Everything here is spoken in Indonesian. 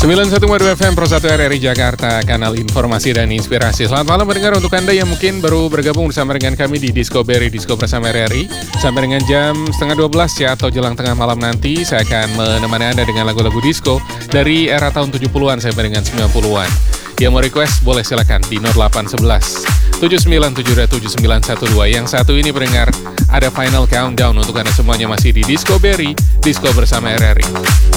91,2 FM Pro 1 RRI Jakarta, kanal informasi dan inspirasi. Selamat malam mendengar untuk Anda yang mungkin baru bergabung bersama dengan kami di Discovery Disco bersama RRI. Sampai dengan jam setengah 12 ya, atau jelang tengah malam nanti, saya akan menemani Anda dengan lagu-lagu disco dari era tahun 70-an sampai dengan 90-an. Yang mau request boleh silakan di 0811 79727912. Yang satu ini pendengar, ada final countdown untuk Anda semuanya masih di Discovery Disco bersama RRI.